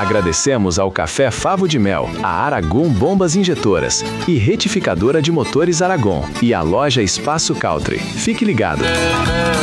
Agradecemos ao Café Favo de Mel, a Aragon Bombas Injetoras e Retificadora de Motores Aragon e a loja Espaço Country. Fique ligado.